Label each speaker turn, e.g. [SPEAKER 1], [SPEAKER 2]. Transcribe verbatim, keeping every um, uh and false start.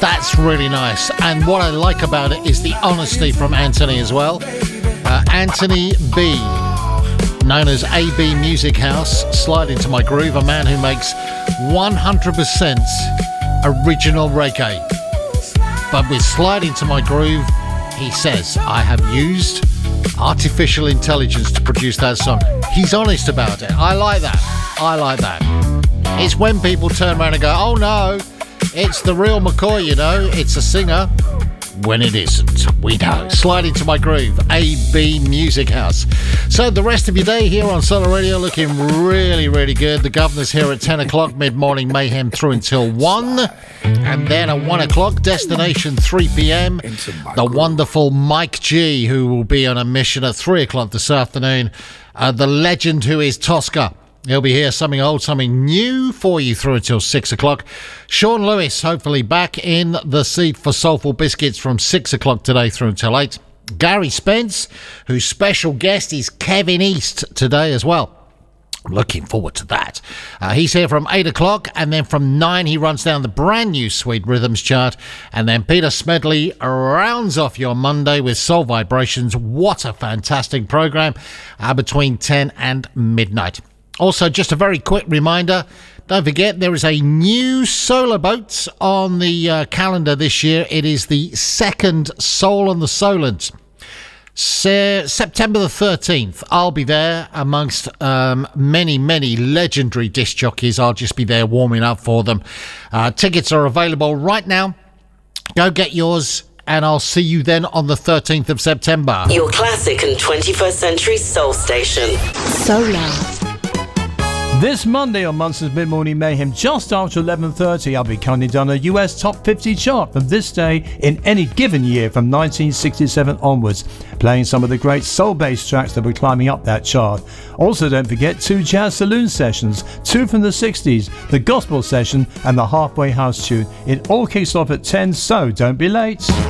[SPEAKER 1] That's really nice. And what I like about it is the honesty from Anthony as well. Uh, Anthony B, known as A B Music House, Slide Into My Groove, a man who makes one hundred percent original reggae. But with Slide Into My Groove, he says, I have used artificial intelligence to produce that song. He's honest about it. I like that. I like that. It's when people turn around and go, oh no, it's the real McCoy, you know, it's a singer. When it isn't, we know. Slide Into My Groove, A B Music House. So the rest of your day here on Solar Radio looking really, really good. The Governor's here at ten o'clock, mid-morning mayhem through until one. And then at one o'clock, Destination three p.m. The wonderful Mike G, who will be on a mission at three o'clock this afternoon. Uh, the legend who is Tosca. He'll be here, something old, something new for you through until six o'clock. Sean Lewis, hopefully back in the seat for Soulful Biscuits from six o'clock today through until eight. Gary Spence, whose special guest is Kevin East today as well. I'm looking forward to that. Uh, he's here from eight o'clock, and then from nine he runs down the brand new Sweet Rhythms chart, and then Peter Smedley rounds off your Monday with Soul Vibrations. What a fantastic program uh, between ten and midnight. Also, just a very quick reminder, don't forget there is a new Solar Boat on the uh, calendar this year. It is the second Soul on the Solent. Se- September the thirteenth, I'll be there amongst um, many, many legendary disc jockeys. I'll just be there warming up for them. Uh, tickets are available right now. Go get yours, and I'll see you then on the thirteenth of September.
[SPEAKER 2] Your classic and twenty-first century soul station.
[SPEAKER 3] Solar.
[SPEAKER 4] This Monday on Munster's Mid-Morning Mayhem, just after eleven thirty, I'll be counting down a U S Top fifty chart from this day in any given year from nineteen sixty-seven onwards, playing some of the great soul-based tracks that were climbing up that chart. Also, don't forget two Jazz Saloon sessions, two from the sixties, the Gospel session and the Halfway House tune. It all kicks off at ten, so don't be late.